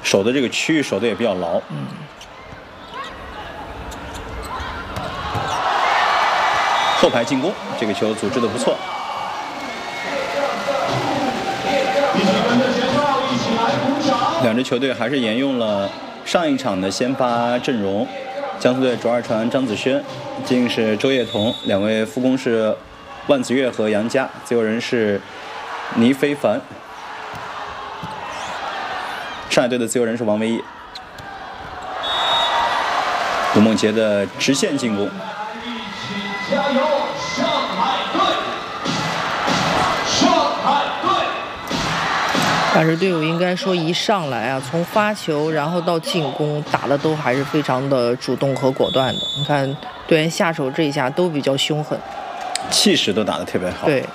守的这个区域守的也比较牢。后排进攻，这个球组织的不错。两支球队还是沿用了上一场的先发阵容，江苏队卓尔传、张子轩，金是周叶彤，两位副攻是万子悦和杨佳，自由人是倪非凡。上海队的自由人是王维义。吴梦洁的直线进攻。 加油，上海队！上海队！ 但是队伍应该说一上来啊，从发球然后到进攻打的都还是非常的主动和果断的。你看队员下手这一下都比较凶狠， 气势都打得特别好。 对。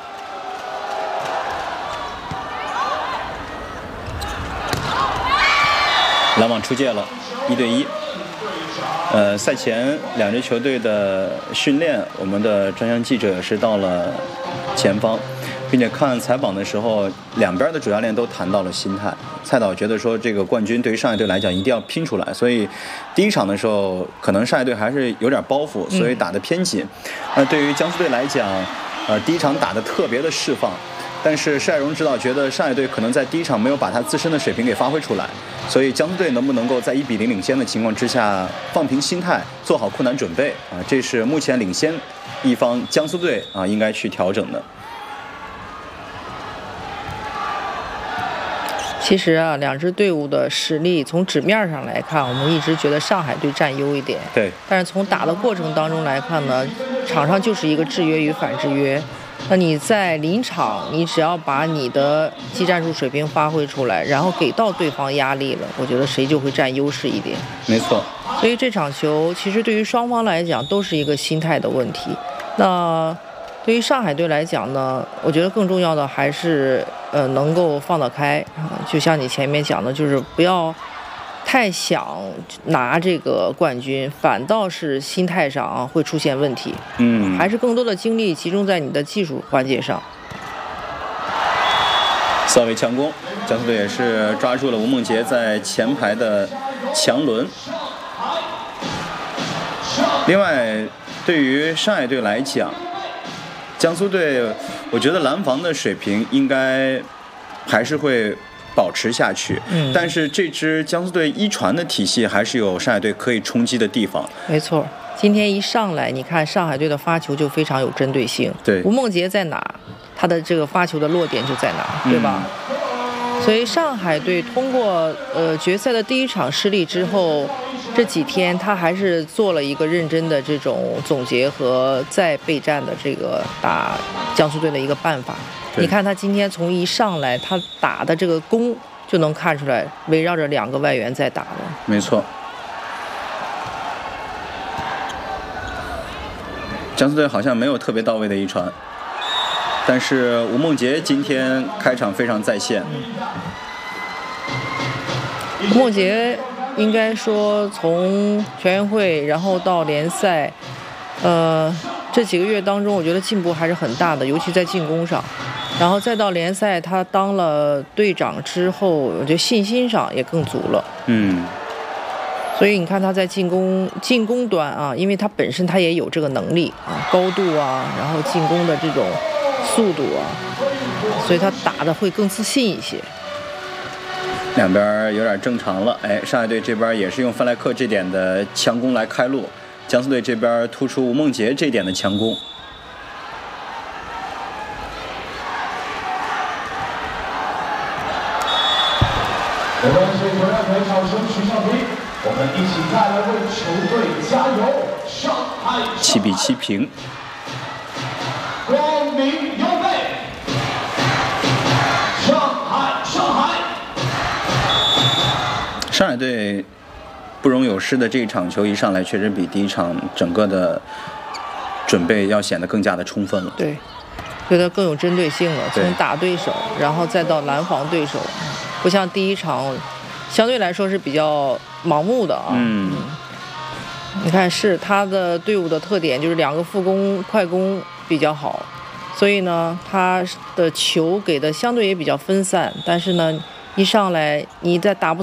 拦网出界了，1对1。赛前两支球队的训练，我们的专项记者也是到了前方，并且看采访的时候，两边的主教练都谈到了心态。蔡导觉得说，这个冠军对于上海队来讲一定要拼出来，所以第一场的时候，可能上海队还是有点包袱，所以打得偏紧。对于江苏队来讲，第一场打得特别的释放。但是施海荣指导觉得上海队可能在第一场没有把他自身的水平给发挥出来，所以江苏队能不能够在1比0领先的情况之下放平心态，做好困难准备啊？这是目前领先一方江苏队啊应该去调整的。 其实啊，两支队伍的实力从纸面上来看，我们一直觉得上海队占优一点。 对。 但是从打的过程当中来看呢，场上就是一个制约与反制约。那你在临场，你只要把你的技战术水平发挥出来，然后给到对方压力了，我觉得谁就会占优势一点。 没错。 所以这场球其实对于双方来讲都是一个心态的问题。那对于上海队来讲呢，我觉得更重要的还是能够放得开啊，就像你前面讲的，就是不要太想拿这个冠军，反倒是心态上啊会出现问题。还是更多的精力集中在你的技术环节上。 扫位强攻，江苏队也是抓住了吴梦洁在前排的强轮。另外，对于上海队来讲，江苏队我觉得拦防的水平应该还是会保持下去，但是这支江苏队一传的体系还是有上海队可以冲击的地方。 没错，今天一上来，你看上海队的发球就非常有针对性。 对， 吴梦洁在哪，他的这个发球的落点就在哪，对吧？所以上海队通过决赛的第一场失利之后，这几天他还是做了一个认真的这种总结和再备战的这个打江苏队的一个办法。你看他今天从一上来，他打的这个攻就能看出来，围绕着2个外援在打了。 没错。江苏队好像没有特别到位的一传，但是吴梦洁今天开场非常在线。 吴梦洁应该说从全运会然后到联赛，这几个月当中，我觉得进步还是很大的，尤其在进攻上。然后再到联赛，他当了队长之后，我觉得信心上也更足了。所以你看他在进攻端啊，因为他本身他也有这个能力啊，高度啊，然后进攻的这种速度啊，所以他打的会更自信一些。 两边有点正常了，上海队这边也是用范莱克这点的强攻来开路，江苏队这边突出吴梦洁这点的强攻。 我们是国家队掌声许上平，我们一起再来为球队加油！上海 7比7平。 光明有备，上海，上海。 上海队不容有失的这一场球一上来，确实比第一场整个的准备要显得更加的充分了。 对，觉得更有针对性了，从打对手，然后再到拦防对手。不像第一场，相对来说是比较盲目的啊。你看是他的队伍的特点就是2个副攻快攻比较好，所以呢，他的球给的相对也比较分散。但是呢，一上来你在打不